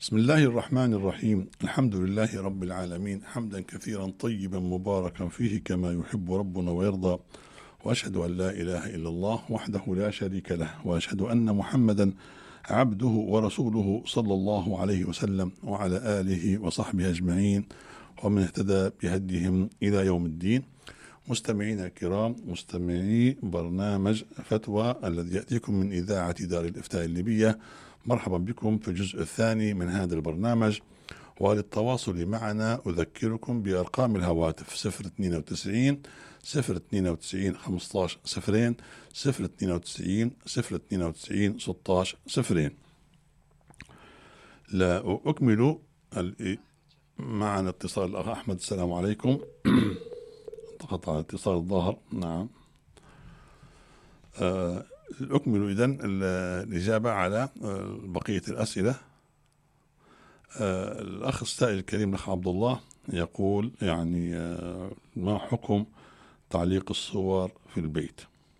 بسم الله الرحمن الرحيم. الحمد لله رب العالمين، حمدا كثيرا طيبا مباركا فيه كما يحب ربنا ويرضى. وأشهد أن لا إله إلا الله وحده لا شريك له، وأشهد أن محمدا عبده ورسوله صلى الله عليه وسلم وعلى آله وصحبه أجمعين ومن اهتدى بهديهم إلى يوم الدين. مستمعينا الكرام، مستمعي برنامج فتوى الذي يأتيكم من إذاعة دار الإفتاء الليبية، مرحبا بكم في الجزء الثاني من هذا البرنامج. وللتواصل معنا أذكركم بأرقام الهواتف 092 092 15 0 092 092 16 0. لا أكمل معنا اتصال الأخ أحمد. السلام عليكم. قطع الاتصال الظاهر. نعم. أكمل إذن الإجابة على بقية الأسئلة. الأخ السائل الكريم الأخ عبد الله يقول ما حكم تعليق الصور في البيت؟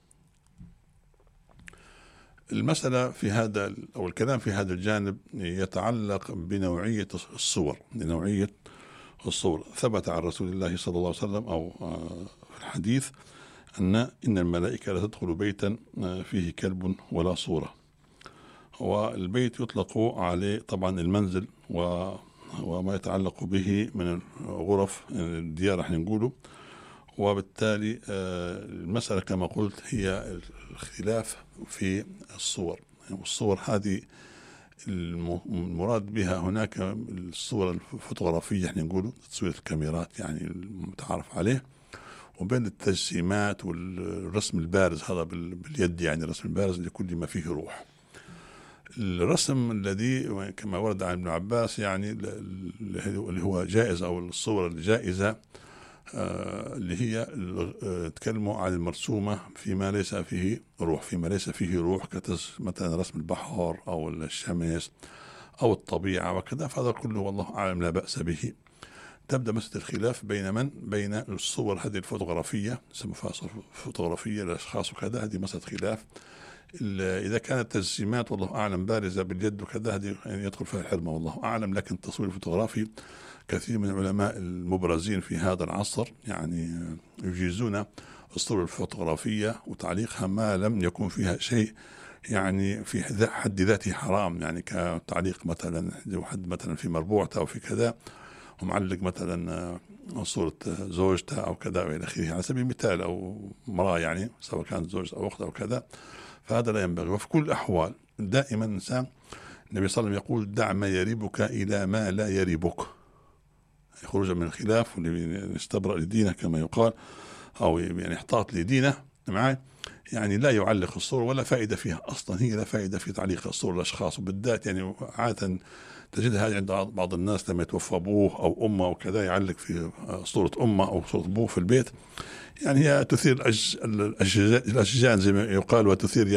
المسألة في هذا أو الكلام في هذا الجانب يتعلق بنوعية الصور. ثبت عن رسول الله صلى الله عليه وسلم أو في الحديث إن الملائكة لا تدخل بيتا فيه كلب ولا صورة. والبيت يطلق عليه طبعا المنزل وما يتعلق به من الغرف، الديار احنا نقوله. وبالتالي المسألة كما قلت هي الخلاف في الصور. والصور هذه المراد بها هناك الصور الفوتوغرافية احنا نقوله تصوير الكاميرات المتعارف عليه، وبين التجسيمات والرسم البارز هذا باليد، الرسم البارز لكل ما فيه روح. الرسم الذي كما ورد عن ابن عباس اللي هو جائز، أو الصور الجائزة اللي هي تكلموا عن المرسومة فيما ليس فيه روح، مثلا رسم البحر أو الشمس أو الطبيعة وكذا، فهذا كله والله أعلم لا بأس به. تبدأ مسألة الخلاف بين الصور هذه الفوتوغرافية، يسموها فوتوغرافية للأشخاص وكذا، هذه مسألة خلاف. إذا كانت تجسيمات والله أعلم بارزة باليد وكذا، هذه يدخل فيها الحرمة والله أعلم. لكن التصوير الفوتوغرافي كثير من العلماء المبرزين في هذا العصر يجيزون الصور الفوتوغرافية وتعليقها ما لم يكن فيها شيء في حد ذاته حرام، كتعليق مثلا واحد مثلا في مربوعته أو في كذا، ومعلق مثلا صورة زوجته أو كذا وإلى آخره، على سبيل المثال، أو امرأة سواء كانت زوج أو أخت أو كذا، فهذا لا ينبغي. وفي كل الأحوال دائما الإنسان، النبي صلى الله عليه وسلم يقول: دع ما يريبك إلى ما لا يريبك، خروجا من الخلاف، واللي يستبرأ لدينه كما يقال، أو احتاط لدينه معي، لا يعلق الصور ولا فائدة فيها أصلا. هي لا فائدة في تعليق الصور الأشخاص، وبالذات عادة تجدها عند بعض الناس لما يتوفى أبوه أو أمه أو كذا، يعلق في صورة أمه أو صورة أبوه في البيت. هي تثير الأشجان زي ما يقال، وتثير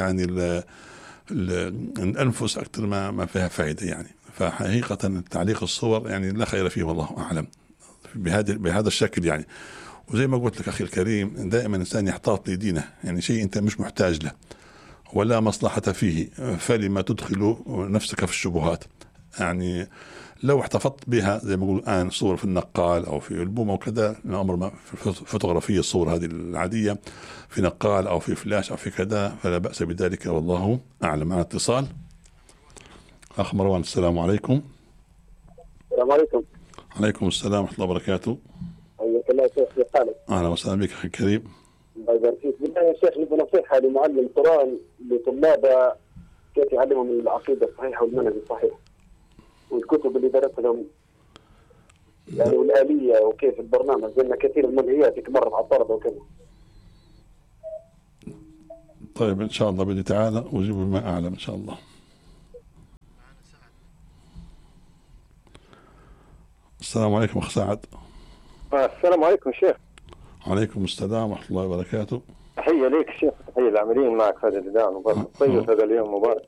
الأنفس أكثر ما فيها فائدة. فحقيقة تعليق الصور لا خير فيه والله أعلم بهذا الشكل. وزي ما قلت لك أخي الكريم، دائما الإنسان يحتاط لدينه، شيء أنت مش محتاج له ولا مصلحة فيه، فلما تدخل نفسك في الشبهات. لو احتفظت بها زي ما يقول الآن صور في النقال أو في ألبوم أو كذا، الأمر ما في فوتوغرافية، الصور هذه العادية في نقال أو في فلاش أو في كذا، فلا بأس بذلك والله أعلم. على اتصال أخ مروان. السلام عليكم. السلام عليكم. عليكم السلام ورحمة الله وبركاته. حياك الله شيخ. في حالك؟ أهلا وسهلا بك أخي الكريم. الله يبارك فيك. بالله يا شيخ، لي نصيحة لمعلم القرآن لطلابه كيف يعلمهم العقيدة الصحيحة والمنهج الصحيح، والكتب اللي درسهم والآلية، وكيف البرنامج، لأن كثير من المنهيات يتمرد على الطلبة وكذا. طيب إن شاء الله بإذن تعالى أجيب بما أعلم إن شاء الله. السلام عليكم أخ سعد. السلام عليكم شيخ. عليكم السلام ورحمة الله وبركاته. تحية ليك شيخ، تحية العاملين معك في هذا الإذاعة المبارك، طيب هذا اليوم مبارك.